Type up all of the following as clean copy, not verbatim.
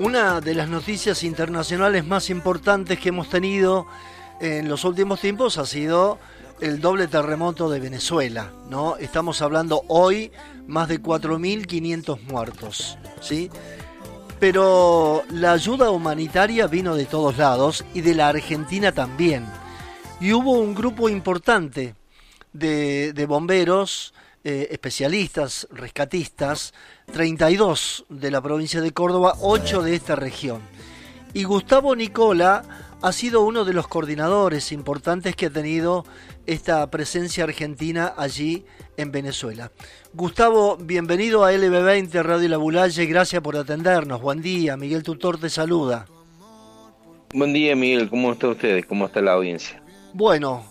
Una de las noticias internacionales más importantes que hemos tenido en los últimos tiempos ha sido el doble terremoto de Venezuela, ¿no? Estamos hablando hoy más de 4.500 muertos, ¿sí? Pero la ayuda humanitaria vino de todos lados y de la Argentina también. Y hubo un grupo importante de bomberos, especialistas, rescatistas, 32 de la provincia de Córdoba, 8 de esta región. Y Gustavo Nicola ha sido uno de los coordinadores importantes que ha tenido esta presencia argentina allí en Venezuela. Gustavo, bienvenido a LB20 Radio La Bulaye, gracias por atendernos. Buen día, Miguel Tutor te saluda. Buen día, Miguel, ¿cómo está usted? ¿Cómo está la audiencia? Bueno,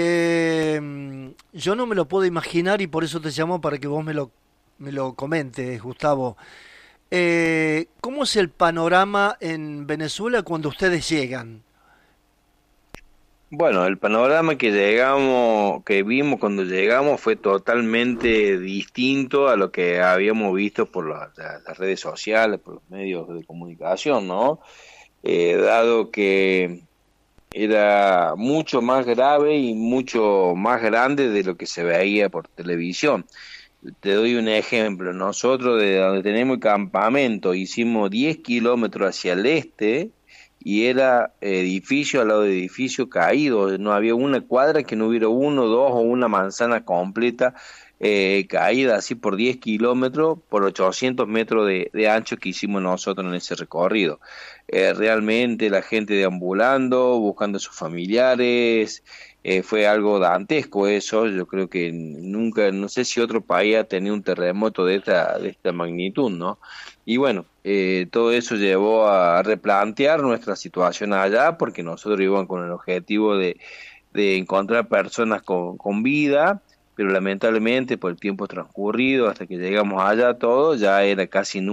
yo no me lo puedo imaginar y por eso te llamo para que vos me lo comentes, Gustavo. ¿Cómo es el panorama en Venezuela cuando ustedes llegan? Bueno, el panorama que vimos cuando llegamos fue totalmente distinto a lo que habíamos visto por las redes sociales, por los medios de comunicación, ¿no? Dado que era mucho más grave y mucho más grande de lo que se veía por televisión. Te doy un ejemplo. Nosotros de donde tenemos el campamento hicimos 10 kilómetros hacia el este y era edificio al lado de edificio caído. No había una cuadra que no hubiera uno, dos o una manzana completa caída así por 10 kilómetros, por 800 metros de ancho que hicimos nosotros en ese recorrido. Realmente la gente deambulando, buscando a sus familiares, fue algo dantesco eso. Yo creo que nunca, no sé si otro país ha tenido un terremoto de esta magnitud, ¿no? Y bueno, todo eso llevó a replantear nuestra situación allá, porque nosotros íbamos con el objetivo de encontrar personas con vida, pero lamentablemente por el tiempo transcurrido hasta que llegamos allá todo ya era casi